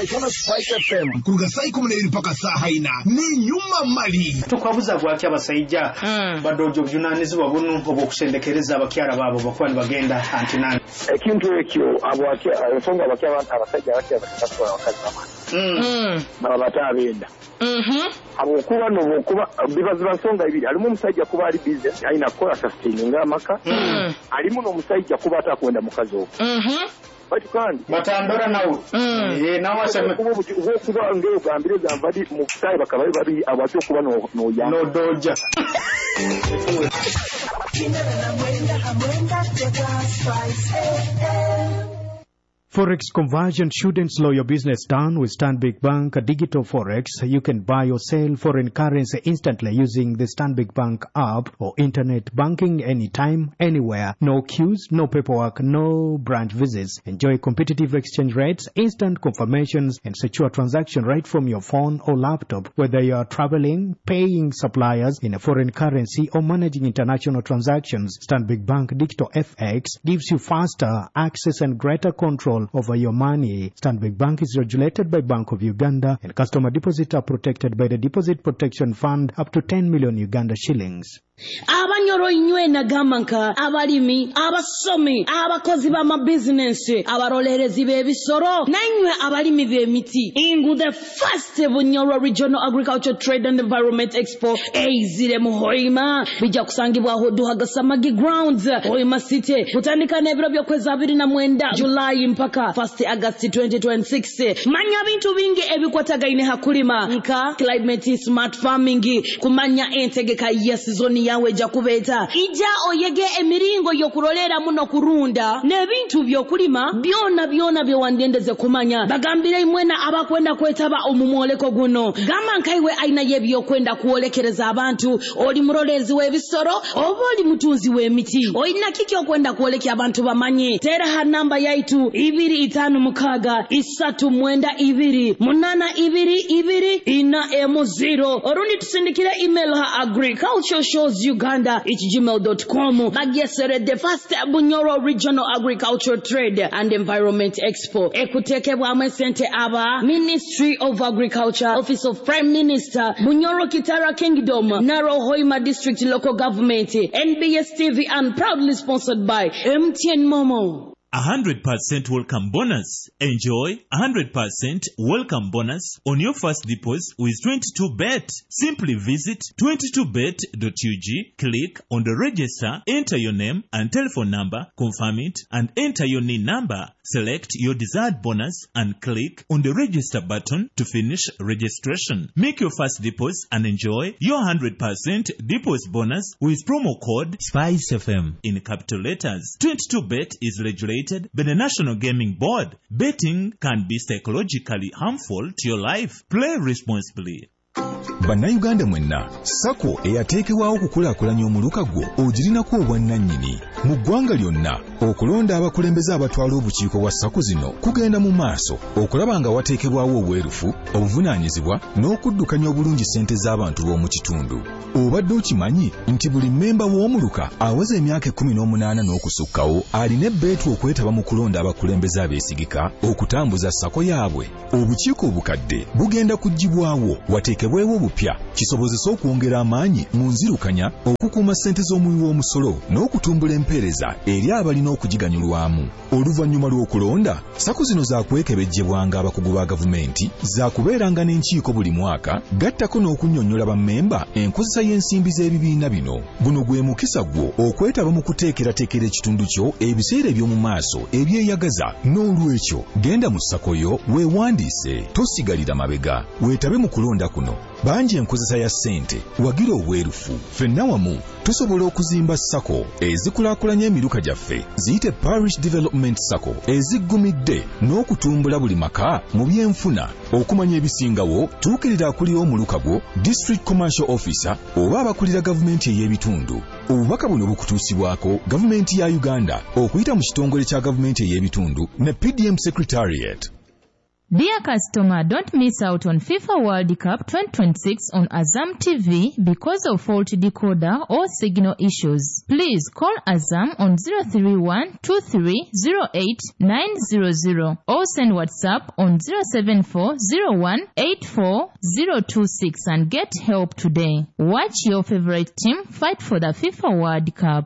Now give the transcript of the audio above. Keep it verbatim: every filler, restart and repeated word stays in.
Ikono Spice F M. Kuruga saa ikumuneri mpaka saa haina. Ni nyuma mali. Tukwabuza gwaki abasayija badojo byunanizi babunu obokushendekereza abakyara babo bakwani bagenda antinani. Ekintu ekyo abwaki abasonga abakyara abantu abasajja abakyara bakatwa abakazi bamani. Mm. Babatabenda. Mhm. Abo kuba no kuba bibazi basonga ibiri alimu musajja kuba ali business aina kola sustaining amaka. Mm. Alimu no musajja kuba atakwenda mukazi owo. Mhm. Bati kandi batandora nawo. Mm. Eh nawo asema kuba uwo kuba ngeo gambire zambadi mu kusai bakabaye babi abatu kuba no no ya. No doja. Forex conversion shouldn't slow your business down with Stanbic Bank Digital Forex. You can buy or sell foreign currency instantly using the Stanbic Bank app or internet banking anytime, anywhere. No queues, no paperwork, no branch visits. Enjoy competitive exchange rates, instant confirmations, and secure transaction right from your phone or laptop. Whether you are traveling, paying suppliers in a foreign currency, or managing international transactions, Stanbic Bank Digital F X gives you faster access and greater control over your money. Stanbic Bank is regulated by Bank of Uganda, and customer deposits are protected by the Deposit Protection Fund up to ten million Uganda shillings. Abanyoro inywe na gamanka abalimi abasomi abakozi ba ma business abarolerezi b'ebisoro nanywe abalimi b'emiti ingu the first Bunyoro Regional Agriculture Trade and Environment Expo eizire mu Hoima bija kusangibwa ho Duhagasamagi Grounds Hoima City kutandika nebiro byo kwezi abiri na mwenda July mpaka first August twenty twenty-six manya bintu bingi ebikwatagaine hakulima nka climate smart farming kumanya entegeka ya season yawe jakubeta ija oyege emiringo yokurolera muno kurunda nebintu byokulima byona byona byo wandendeze kumanya bagambire imwena abakwenda kwetaba omumoleko guno gama nkaiwe aina yebyo kwenda kuolekereza abantu oli murolezi webisoro oboli mutunzi wemiti oyina kiki okwenda kuolekya abantu bamanye tera ha namba yaitu ibiri itanu mukaga isatu mwenda ibiri munana ibiri ibiri ina emu zero orundi tusindikire email ha agriculture shows Uganda at gmail dot com. Bagesere the first Bunyoro Regional Agriculture Trade and Environment Expo. Ekutekebwa amesente aba Ministry of Agriculture, Office of Prime Minister, Bunyoro Kitara Kingdom, Naro Hoima District Local Government, N B S T V, and proudly sponsored by M T N Momo. one hundred percent welcome bonus. Enjoy one hundred percent welcome bonus on your first deposit with twenty-two bet. Simply visit twenty-two bet dot U G, click on the register, enter your name and telephone number, confirm it, and enter your N I N number. Select your desired bonus and click on the register button to finish registration. Make your first deposit and enjoy your one hundred percent deposit bonus with promo code Spice F M in capital letters. twenty-two bet is regulated by the National Gaming Board. Betting can be psychologically harmful to your life. Play responsibly. Bannayuganda mwenna sako eyateekebwawo okukulaakulanya omuluka gwo ogirinako obwannannyini mu ggwanga lyonna. Okulonda abakulembeze abatwala obukiiko bwa sako zino kugenda mu maaso okulaba nga wateekebwawo obwerufu, obuvunaanyizibwa n'okuddukanya obulungi ssente z'abantu b'omu kitundu. Obadde okimanyi nti buli mmemba w'omuluka aweza emyaka ekkumi n'omunaana n'okusukkawo alina ebbeetu okwetaba mu kulonda abakulembeze abeesigika okutambuza sako yaabwe. Obukiiko obukadde bugenda kuggyibwawo wateekebwewo obupya kisobozesa okwongera amaanyi mu nzirukanya, okukuuma ssente z'omuwi w'omusolo n'okutumbula empeereza eri abalina okugiganyulwamu. Oluvannyuma lw'okulonda, sako zino zaakwekebejjebwanga abakugu ba gavumenti, zaakubeeranga n'enkiiko buli mwaka, gattako n'okunnyonnyola bammemba enkozesa y'ensimbi z'ebibiina bino. Guno gwe mukisa gwo okwetaba mu kuteekerateekera ekitundu kyo ebiseera eby'omu maaso ebyeyagaza. N'olwekyo genda mu sako yo weewandiise, tosigalira mabega, weetabe mu kulonda kuno. Banji enkozesa ya ssente wagira obwerufu. Ffenna wamu tusobola okuzimba sako ezikulaakulanya emiruka gyaffe ziyite Parish Development Sako eziggumidde n'okutumbula buli maka mu byenfuna. Okumanya ebisingawo tuukirira akulira omuluka gwo District Commercial Officer oba abakulira gavumenti ey'ebitundu. Obubaka buno bukutuusibwako gavumenti ya Uganda okuyita mu kitongole kya gavumenti ey'ebitundu ne P D M Secretariat. Dear customer, don't miss out on FIFA World Cup twenty twenty-six on Azam T V because of faulty decoder or signal issues. Please call Azam on zero three one two three zero eight nine zero zero or send WhatsApp on zero seven four zero one eight four zero two six and get help today. Watch your favorite team fight for the FIFA World Cup.